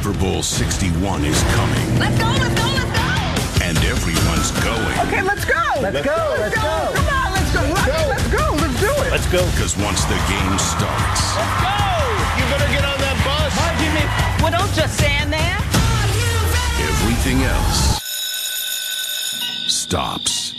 Super Bowl 61 is coming. Let's go, let's go, let's go! And everyone's going. Okay, let's go! Let's go, let's go! Come on, let's go! Let's go, let's do it! Let's go. Because once the game starts... Let's go! You better get on that bus! Hi, Jimmy. Well, don't just stand there. everything else stops.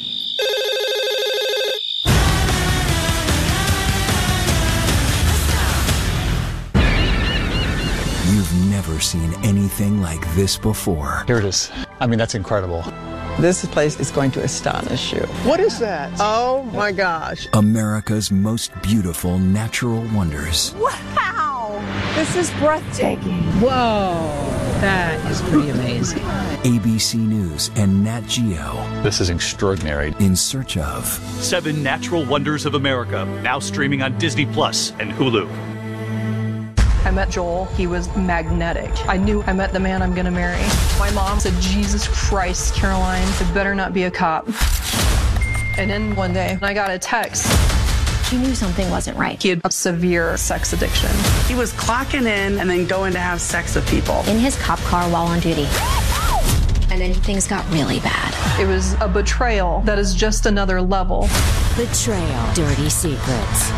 You've never seen anything like this before. Here it is. I mean, that's incredible. This place is going to astonish you. What is that? Oh my gosh. America's most beautiful natural wonders. Wow! This is breathtaking. Whoa, that is pretty amazing. ABC News and Nat Geo. This is extraordinary. In search of 7 Natural Wonders of America, now streaming on Disney Plus and Hulu. I met Joel. He was magnetic. I knew I met the man I'm gonna marry. My mom said, Jesus Christ, Caroline, it better not be a cop. And then one day, I got a text. She knew something wasn't right. He had a severe sex addiction. He was clocking in and then going to have sex with people. In his cop car while on duty. And then things got really bad. It was a betrayal that is just another level. Betrayal. Dirty secrets.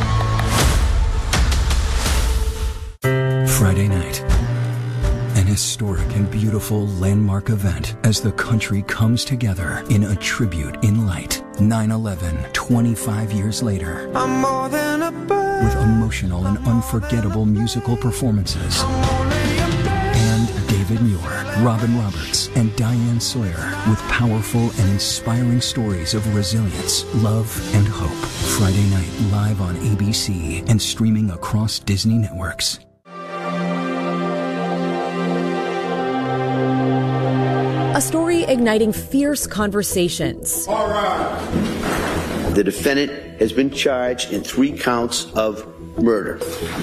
Friday night. An historic and beautiful landmark event as the country comes together in a tribute in light. 9/11, 25 years later. I'm more than a bird. With emotional and unforgettable musical performances. And David Muir, Robin Roberts, and Diane Sawyer with powerful and inspiring stories of resilience, love, and hope. Friday night live on ABC and streaming across Disney networks. A story igniting fierce conversations. All right. The defendant has been charged in 3 counts of murder.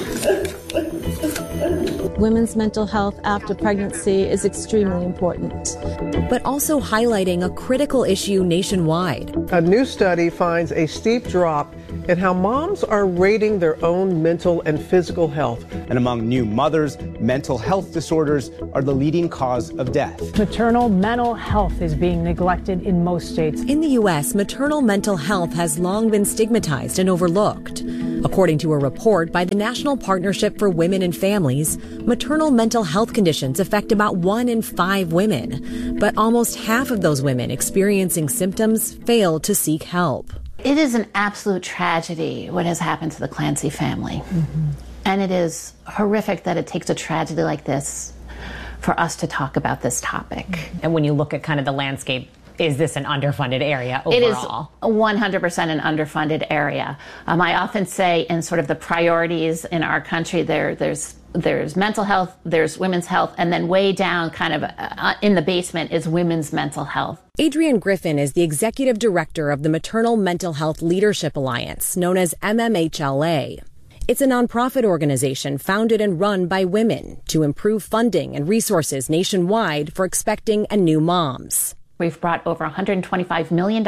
Women's mental health after pregnancy is extremely important. But also highlighting a critical issue nationwide. A new study finds a steep drop in how moms are rating their own mental and physical health. And among new mothers, mental health disorders are the leading cause of death. Maternal mental health is being neglected in most states. In the U.S., maternal mental health has long been stigmatized and overlooked. According to a report by the National Partnership for Women and Families, maternal mental health conditions affect about 1 in 5 women. But almost half of those women experiencing symptoms fail to seek help. It is an absolute tragedy what has happened to the Clancy family. Mm-hmm. And it is horrific that it takes a tragedy like this for us to talk about this topic. And when you look at kind of the landscape, is this an underfunded area overall? It is 100% an underfunded area. I often say in sort of the priorities in our country, there's mental health, there's women's health, and then way down kind of in the basement is women's mental health. Adrienne Griffin is the executive director of the Maternal Mental Health Leadership Alliance, known as MMHLA. It's a nonprofit organization founded and run by women to improve funding and resources nationwide for expecting and new moms. We've brought over $125 million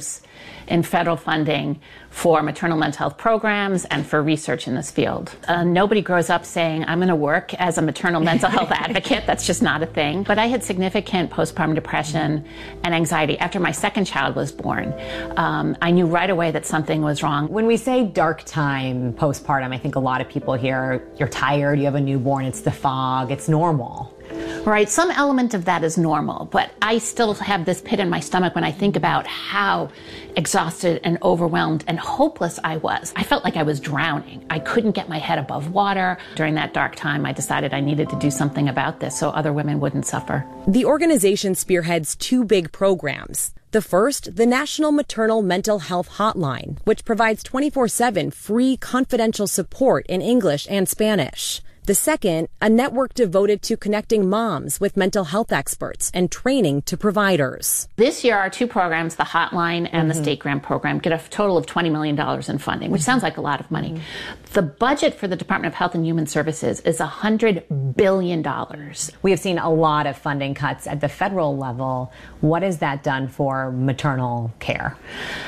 in federal funding for maternal mental health programs and for research in this field. Nobody grows up saying, I'm going to work as a maternal mental health advocate. That's just not a thing. But I had significant postpartum depression and anxiety after my second child was born. I knew right away that something was wrong. When we say dark time postpartum, I think a lot of people hear, you're tired, you have a newborn, it's the fog, it's normal. Right, some element of that is normal, but I still have this pit in my stomach when I think about how exhausted and overwhelmed and hopeless I was. I felt like I was drowning. I couldn't get my head above water. During that dark time, I decided I needed to do something about this so other women wouldn't suffer. The organization spearheads 2 big programs. The first, the National Maternal Mental Health Hotline, which provides 24/7 free confidential support in English and Spanish. The second, a network devoted to connecting moms with mental health experts and training to providers. This year, our 2 programs, the Hotline and the State Grant Program, get a total of $20 million in funding, which sounds like a lot of money. The budget for the Department of Health and Human Services is $100 billion. We have seen a lot of funding cuts at the federal level. What has that done for maternal care?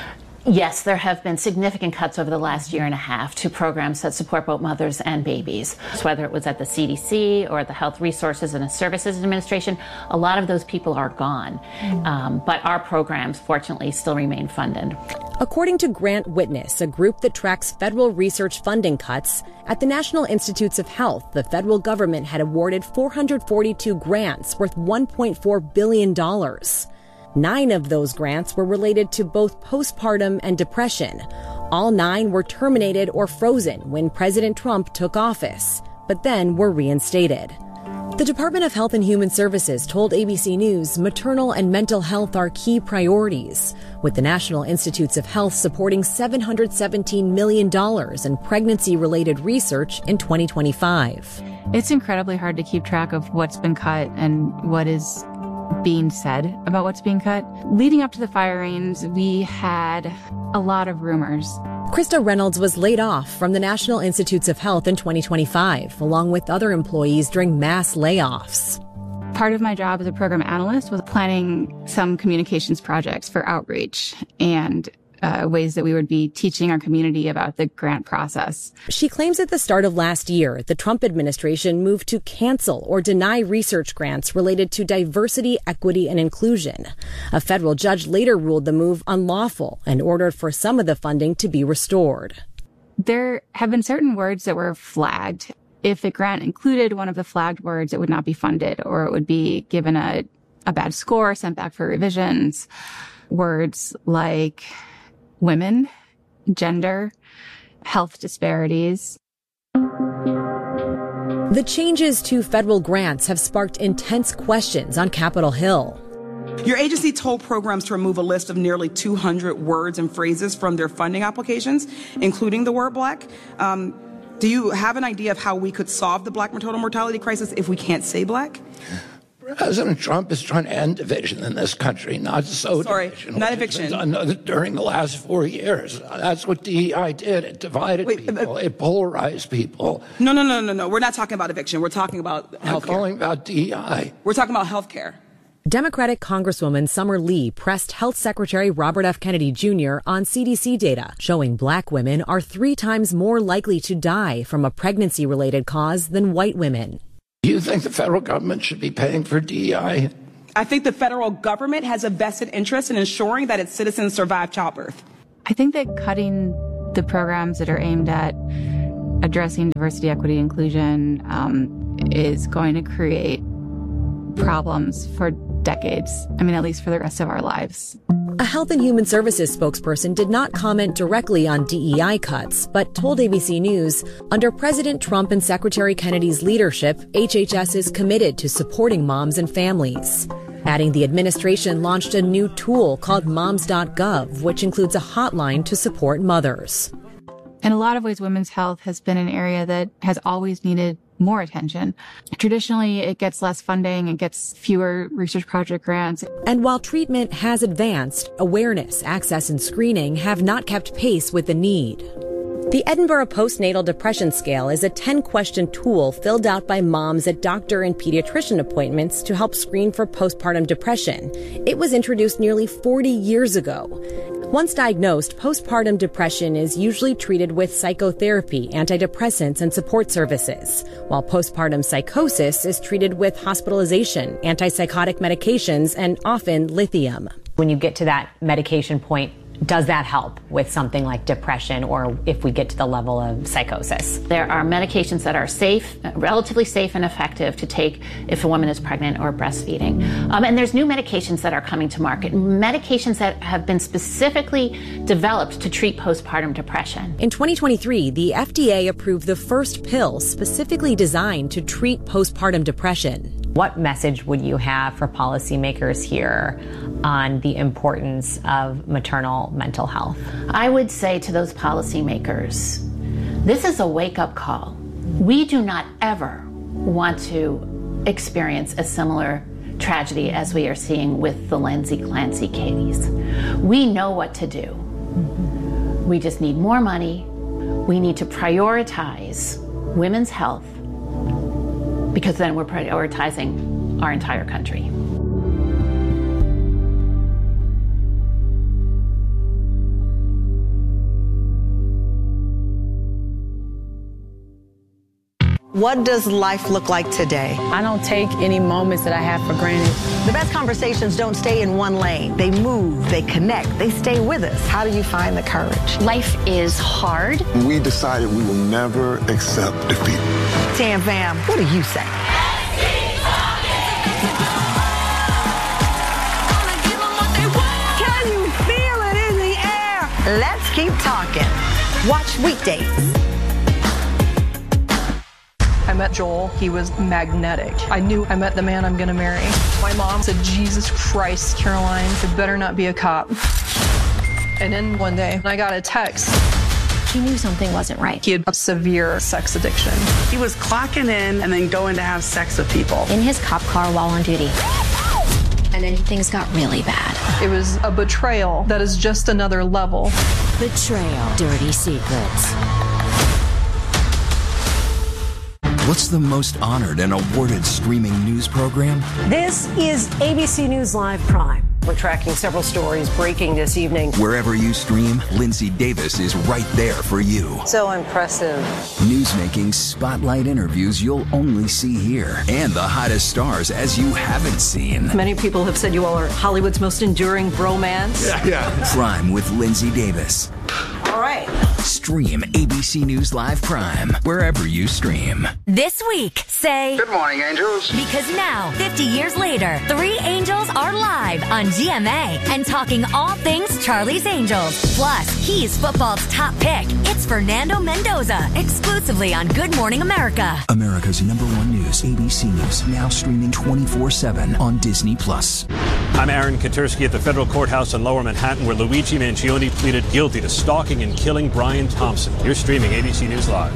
Yes, there have been significant cuts over the last year and a half to programs that support both mothers and babies. So whether it was at the CDC or the Health Resources and Services Administration, a lot of those people are gone. But our programs, fortunately, still remain funded. According to Grant Witness, a group that tracks federal research funding cuts, at the National Institutes of Health, the federal government had awarded 442 grants worth $1.4 billion. 9 of those grants were related to both postpartum and depression. All 9 were terminated or frozen when President Trump took office, but then were reinstated. The Department of Health and Human Services told ABC News maternal and mental health are key priorities, with the National Institutes of Health supporting $717 million in pregnancy-related research in 2025. It's incredibly hard to keep track of what's been cut and what is being said about what's being cut. Leading up to the firings, we had a lot of rumors. Krista Reynolds was laid off from the National Institutes of Health in 2025, along with other employees during mass layoffs. Part of my job as a program analyst was planning some communications projects for outreach and ways that we would be teaching our community about the grant process. She claims at the start of last year, the Trump administration moved to cancel or deny research grants related to diversity, equity, and inclusion. A federal judge later ruled the move unlawful and ordered for some of the funding to be restored. There have been certain words that were flagged. If the grant included one of the flagged words, it would not be funded, or it would be given a bad score, sent back for revisions. Words like women, gender, health disparities. The changes to federal grants have sparked intense questions on Capitol Hill. Your agency told programs to remove a list of nearly 200 words and phrases from their funding applications, including the word Black. Do you have an idea of how we could solve the Black maternal mortality crisis if we can't say Black? President Trump is trying to end division in this country, not division. Not eviction. During the last 4 years. That's what DEI did. It divided people. It polarized people. No. We're not talking about eviction. We're talking about health care. I'm calling about DEI. We're talking about health care. Democratic Congresswoman Summer Lee pressed Health Secretary Robert F. Kennedy Jr. on CDC data showing Black women are 3 times more likely to die from a pregnancy-related cause than white women. Do you think the federal government should be paying for DEI? I think the federal government has a vested interest in ensuring that its citizens survive childbirth. I think that cutting the programs that are aimed at addressing diversity, equity, inclusion is going to create problems for decades. I mean, at least for the rest of our lives. A Health and Human Services spokesperson did not comment directly on DEI cuts, but told ABC News, under President Trump and Secretary Kennedy's leadership, HHS is committed to supporting moms and families. Adding the administration launched a new tool called moms.gov, which includes a hotline to support mothers. In a lot of ways, women's health has been an area that has always needed more attention. Traditionally, it gets less funding, it gets fewer research project grants. And while treatment has advanced, awareness, access, and screening have not kept pace with the need. The Edinburgh Postnatal Depression Scale is a 10-question tool filled out by moms at doctor and pediatrician appointments to help screen for postpartum depression. It was introduced nearly 40 years ago. Once diagnosed, postpartum depression is usually treated with psychotherapy, antidepressants, and support services, while postpartum psychosis is treated with hospitalization, antipsychotic medications, and often lithium. When you get to that medication point, does that help with something like depression or if we get to the level of psychosis? There are medications that are safe, relatively safe and effective to take if a woman is pregnant or breastfeeding. And there's new medications that are coming to market, medications that have been specifically developed to treat postpartum depression. In 2023, the FDA approved the first pill specifically designed to treat postpartum depression. What message would you have for policymakers here on the importance of maternal mental health? I would say to those policymakers, this is a wake-up call. We do not ever want to experience a similar tragedy as we are seeing with the Lindsay Clancy case. We know what to do. We just need more money. We need to prioritize women's health, because then we're prioritizing our entire country. What does life look like today? I don't take any moments that I have for granted. The best conversations don't stay in one lane. They move, they connect, they stay with us. How do you find the courage? Life is hard. We decided we will never accept defeat. Tam Fam, what do you say? Can you feel it in the air? Let's keep talking. Watch weekdays. I met Joel. He was magnetic. I knew I met the man I'm going to marry. My mom said, Jesus Christ, Caroline, it better not be a cop. And then one day, I got a text. She knew something wasn't right. He had a severe sex addiction. He was clocking in and then going to have sex with people. In his cop car while on duty. And then things got really bad. It was a betrayal that is just another level. Betrayal. Dirty Secrets. What's the most honored and awarded streaming news program? This is ABC News Live Prime. We're tracking several stories breaking this evening. Wherever you stream, Lindsay Davis is right there for you. So impressive. Newsmaking spotlight interviews you'll only see here. And the hottest stars as you haven't seen. Many people have said you all are Hollywood's most enduring bromance. Yeah. Prime with Lindsay Davis. All right. Stream ABC News Live Prime wherever you stream. This week, say... Good morning, angels. Because now, 50 years later, 3 angels are live on GMA and talking all things Charlie's Angels. Plus, he's football's top pick. It's Fernando Mendoza, exclusively on Good Morning America. America's #1 news, ABC News, now streaming 24/7 on Disney+. I'm Aaron Katursky at the federal courthouse in Lower Manhattan, where Luigi Mangione pleaded guilty to stalking and killing Brian Thompson. You're streaming ABC News Live.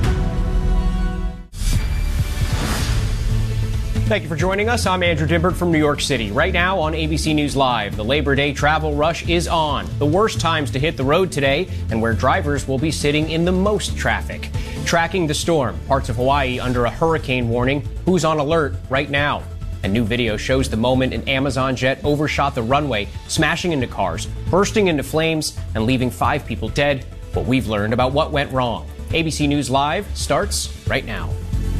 Thank you for joining us. I'm Andrew Dimbert from New York City. Right now on ABC News Live, the Labor Day travel rush is on. The worst times to hit the road today and where drivers will be sitting in the most traffic. Tracking the storm, parts of Hawaii under a hurricane warning. Who's on alert right now? A new video shows the moment an Amazon jet overshot the runway, smashing into cars, bursting into flames, and leaving 5 people dead. What we've learned about what went wrong. ABC News Live starts right now.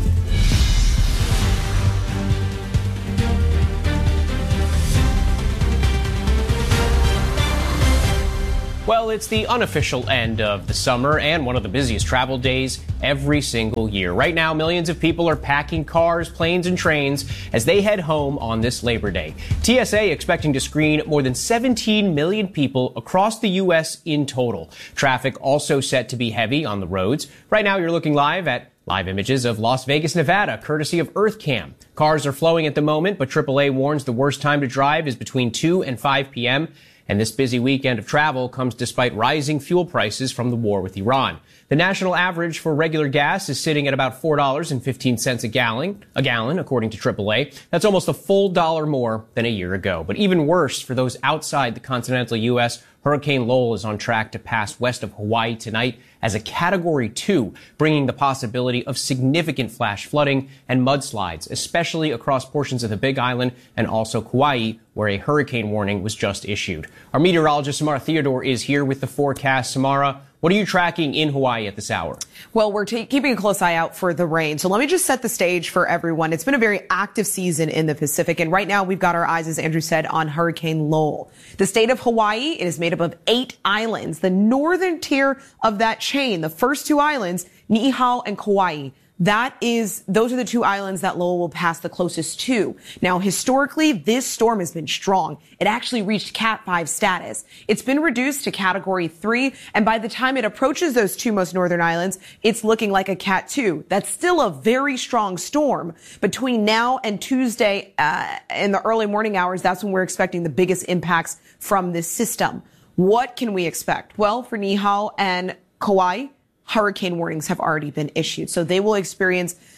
Well, it's the unofficial end of the summer and one of the busiest travel days every single year. Right now, millions of people are packing cars, planes, and trains as they head home on this Labor Day. TSA expecting to screen more than 17 million people across the U.S. in total. Traffic also set to be heavy on the roads. Right now, you're looking live images of Las Vegas, Nevada, courtesy of EarthCam. Cars are flowing at the moment, but AAA warns the worst time to drive is between 2 and 5 p.m., and this busy weekend of travel comes despite rising fuel prices from the war with Iran. The national average for regular gas is sitting at about $4.15 a gallon, according to AAA. That's almost a full dollar more than a year ago. But even worse for those outside the continental U.S., Hurricane Lowell is on track to pass west of Hawaii tonight as a Category 2, bringing the possibility of significant flash flooding and mudslides, especially across portions of the Big Island and also Kauai, where a hurricane warning was just issued. Our meteorologist, Samara Theodore, is here with the forecast. Samara, what are you tracking in Hawaii at this hour? Well, we're keeping a close eye out for the rain. So let me just set the stage for everyone. It's been a very active season in the Pacific. And right now we've got our eyes, as Andrew said, on Hurricane Lowell. The state of Hawaii, it is made up of 8 islands. The northern tier of that chain, the first 2 islands, Niihau and Kauai. Those are the 2 islands that Lowell will pass the closest to. Now, historically, this storm has been strong. It actually reached Cat 5 status. It's been reduced to Category 3, and by the time it approaches those 2 most northern islands, it's looking like a Cat 2. That's still a very strong storm. Between now and Tuesday, in the early morning hours, that's when we're expecting the biggest impacts from this system. What can we expect? Well, for Niihau and Kauai, hurricane warnings have already been issued. So they will experience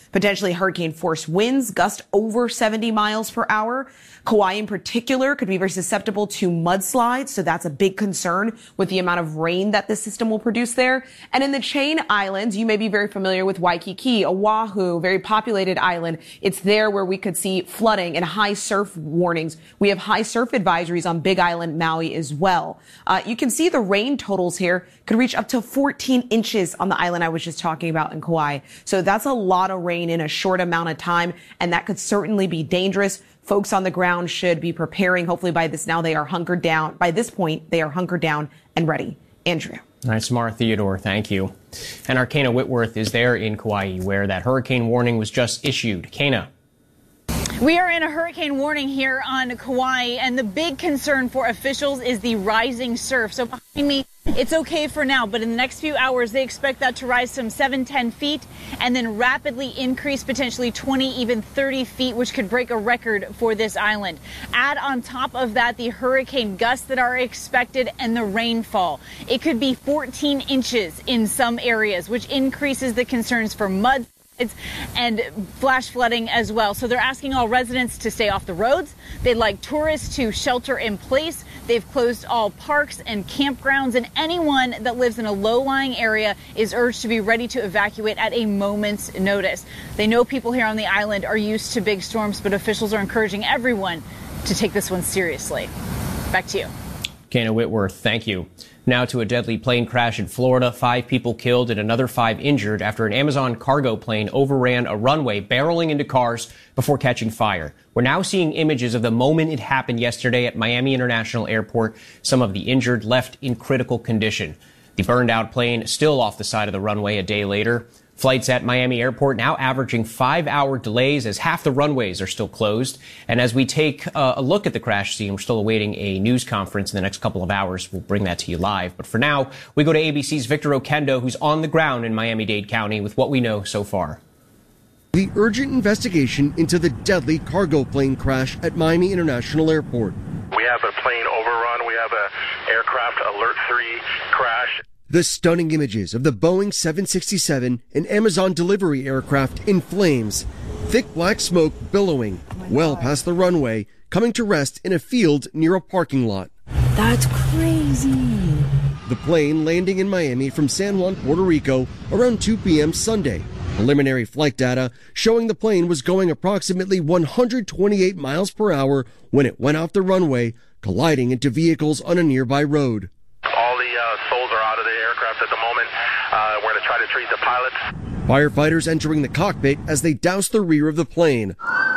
Potentially hurricane force winds gust over 70 miles per hour. Kauai in particular could be very susceptible to mudslides, so that's a big concern with the amount of rain that the system will produce there. And in the Chain Islands, you may be very familiar with Waikiki, Oahu, very populated island. It's there where we could see flooding and high surf warnings. We have high surf advisories on Big Island, Maui as well. You can see the rain totals here could reach up to 14 inches on the island I was just talking about in Kauai. So that's a lot of rain in a short amount of time, and that could certainly be dangerous. Folks on the ground should be preparing. Hopefully by this now they are hunkered down. By this point, they are hunkered down and ready. Andrea. All right, Samara Theodore, thank you. And our Kayna Whitworth is there in Kauai where that hurricane warning was just issued. Kayna. We are in a hurricane warning here on Kauai, and the big concern for officials is the rising surf. So behind me, it's okay for now, but in the next few hours, they expect that to rise some 7-10 feet and then rapidly increase potentially 20, even 30 feet, which could break a record for this island. Add on top of that the hurricane gusts that are expected and the rainfall. It could be 14 inches in some areas, which increases the concerns for mud and flash flooding as well. So they're asking all residents to stay off the roads. They'd like tourists to shelter in place. They've closed all parks and campgrounds, and anyone that lives in a low-lying area is urged to be ready to evacuate at a moment's notice. They know people here on the island are used to big storms, but officials are encouraging everyone to take this one seriously. Back to you. Kayna Whitworth, thank you. Now to a deadly plane crash in Florida. 5 people killed and another 5 injured after an Amazon cargo plane overran a runway, barreling into cars before catching fire. We're now seeing images of the moment it happened yesterday at Miami International Airport. Some of the injured left in critical condition. The burned out plane still off the side of the runway a day later. Flights at Miami Airport now averaging 5-hour delays as half the runways are still closed. And as we take a look at the crash scene, we're still awaiting a news conference in the next couple of hours. We'll bring that to you live. But for now, we go to ABC's Victor Oquendo, who's on the ground in Miami-Dade County with what we know so far. The urgent investigation into the deadly cargo plane crash at Miami International Airport. We have a plane overrun. We have a aircraft alert 3 crash. The stunning images of the Boeing 767 and Amazon delivery aircraft in flames, thick black smoke billowing well past the runway, coming to rest in a field near a parking lot. That's crazy. The plane landing in Miami from San Juan, Puerto Rico around 2 p.m. Sunday. Preliminary flight data showing the plane was going approximately 128 miles per hour when it went off the runway, colliding into vehicles on a nearby road. All the souls are out of the aircraft at the moment. We're going to try to treat the pilots. Firefighters entering the cockpit as they douse the rear of the plane.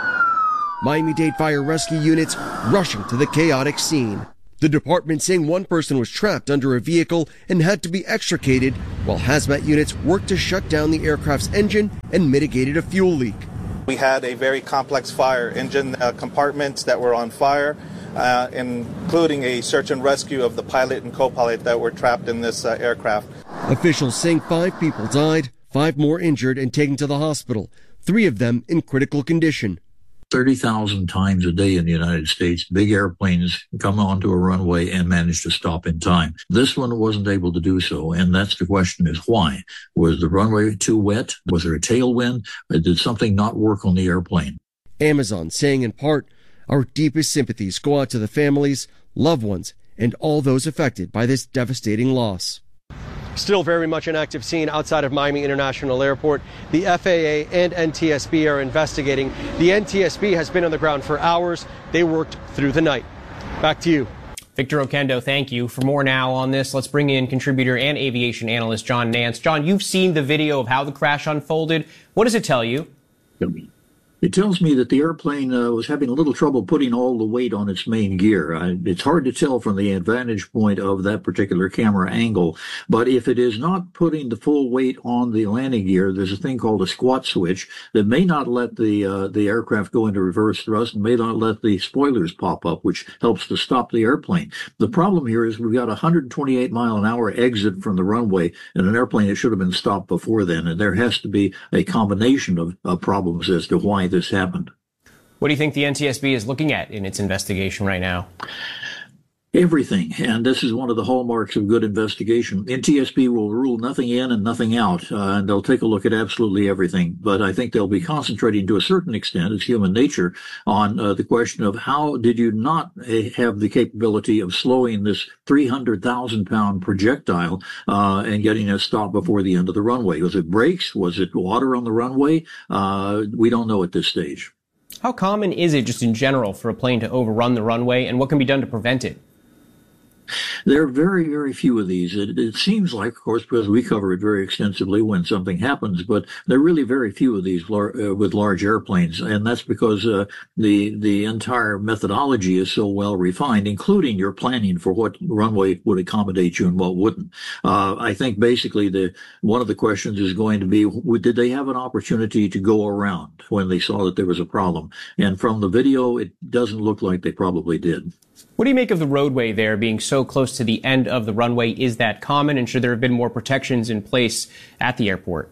Miami-Dade fire rescue units rushing to the chaotic scene. The department saying one person was trapped under a vehicle and had to be extricated, while hazmat units worked to shut down the aircraft's engine and mitigated a fuel leak. We had a very complex fire, engine compartments that were on fire, including a search and rescue of the pilot and co-pilot that were trapped in this aircraft. Officials saying 5 people died, 5 more injured and taken to the hospital, 3 of them in critical condition. 30,000 times a day in the United States, big airplanes come onto a runway and manage to stop in time. This one wasn't able to do so, and that's the question is why? Was the runway too wet? Was there a tailwind? Or did something not work on the airplane? Amazon saying in part, our deepest sympathies go out to the families, loved ones, and all those affected by this devastating loss. Still very much an active scene outside of Miami International Airport. The FAA and NTSB are investigating. The NTSB has been on the ground for hours. They worked through the night. Back to you. Victor Oquendo, thank you. For more now on this, let's bring in contributor and aviation analyst John Nance. John, you've seen the video of how the crash unfolded. What does it tell you? It tells me that the airplane was having a little trouble putting all the weight on its main gear. It's hard to tell from the vantage point of that particular camera angle, but if it is not putting the full weight on the landing gear, there's a thing called a squat switch that may not let the aircraft go into reverse thrust and may not let the spoilers pop up, which helps to stop the airplane. The problem here is we've got a 128-mile-an-hour exit from the runway in an airplane that should have been stopped before then, and there has to be a combination of problems as to why this happened. What do you think the NTSB is looking at in its investigation right now? Everything. And this is one of the hallmarks of good investigation. NTSB will rule nothing in and nothing out, and they'll take a look at absolutely everything. But I think they'll be concentrating to a certain extent, it's human nature, on the question of how did you not have the capability of slowing this 300,000-pound projectile and getting it stopped before the end of the runway? Was it brakes? Was it water on the runway? We don't know at this stage. How common is it just in general for a plane to overrun the runway, and what can be done to prevent it? There are very, very few of these. It seems like, of course, because we cover it very extensively when something happens, but there are really very few of these with large airplanes, and that's because the entire methodology is so well refined, including your planning for what runway would accommodate you and what wouldn't. I think basically one of the questions is going to be, did they have an opportunity to go around when they saw that there was a problem? And from the video, it doesn't look like they probably did. What do you make of the roadway there being so close to the end of the runway? Is that common, and should there have been more protections in place at the airport?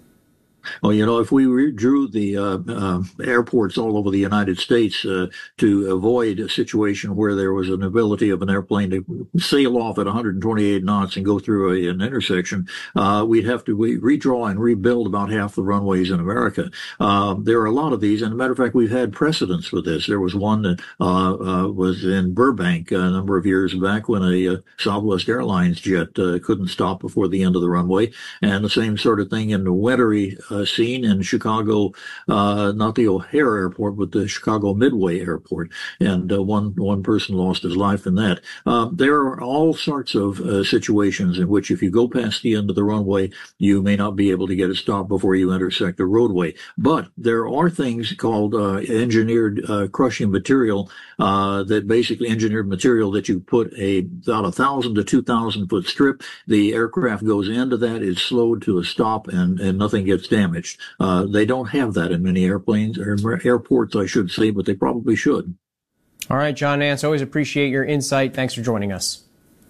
Well, if we drew the airports all over the United States to avoid a situation where there was an ability of an airplane to sail off at 128 knots and go through an intersection, we'd have to redraw and rebuild about half the runways in America. There are a lot of these, and as a matter of fact, we've had precedents with this. There was one that was in Burbank a number of years back when a Southwest Airlines jet couldn't stop before the end of the runway, and the same sort of thing in the wintry scene in Chicago, not the O'Hare Airport, but the Chicago Midway Airport, and one person lost his life in that. There are all sorts of situations in which if you go past the end of the runway, you may not be able to get it stopped before you intersect the roadway. But there are things called engineered crushing material, that basically engineered material that you put about 1,000 to 2,000 foot strip. The aircraft goes into that, is slowed to a stop, and nothing gets damaged. They don't have that in many airplanes, or airports, I should say, but they probably should. All right, John Nance, always appreciate your insight. Thanks for joining us.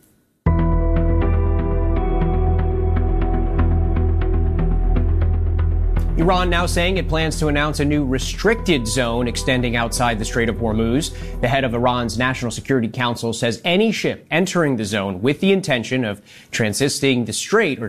Iran now saying it plans to announce a new restricted zone extending outside the Strait of Hormuz. The head of Iran's National Security Council says any ship entering the zone with the intention of transiting the strait,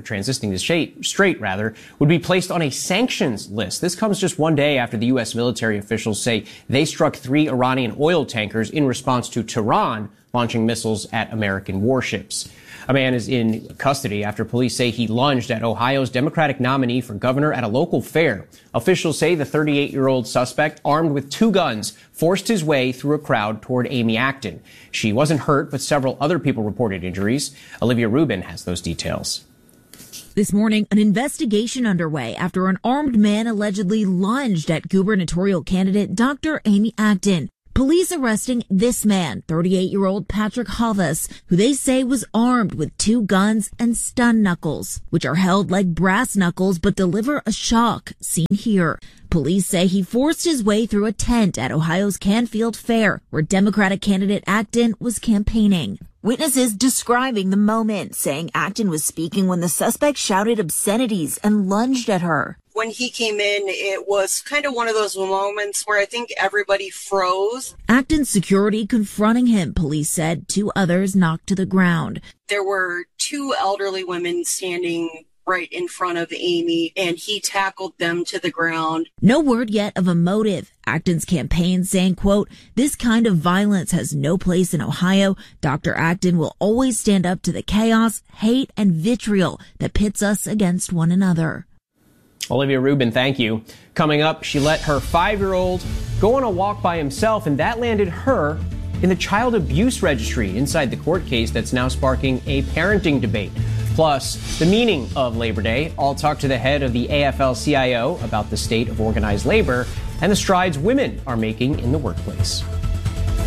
would be placed on a sanctions list. This comes just one day after the U.S. military officials say they struck 3 Iranian oil tankers in response to Tehran launching missiles at American warships. A man is in custody after police say he lunged at Ohio's Democratic nominee for governor at a local fair. Officials say the 38-year-old suspect, armed with 2 guns, forced his way through a crowd toward Amy Acton. She wasn't hurt, but several other people reported injuries. Olivia Rubin has those details. This morning, an investigation underway after an armed man allegedly lunged at gubernatorial candidate Dr. Amy Acton. Police arresting this man, 38-year-old Patrick Havas, who they say was armed with 2 guns and stun knuckles, which are held like brass knuckles but deliver a shock, seen here. Police say he forced his way through a tent at Ohio's Canfield Fair, where Democratic candidate Acton was campaigning. Witnesses describing the moment, saying Acton was speaking when the suspect shouted obscenities and lunged at her. When he came in, it was kind of one of those moments where I think everybody froze. Acton's security confronting him, police said. 2 others knocked to the ground. There were 2 elderly women standing right in front of Amy, and he tackled them to the ground. No word yet of a motive. Acton's campaign saying, quote, "This kind of violence has no place in Ohio. Dr. Acton will always stand up to the chaos, hate, and vitriol that pits us against one another." Olivia Rubin, thank you. Coming up, she let her 5-year-old go on a walk by himself, and that landed her in the child abuse registry inside the court case that's now sparking a parenting debate. Plus, the meaning of Labor Day. I'll talk to the head of the AFL-CIO about the state of organized labor and the strides women are making in the workplace.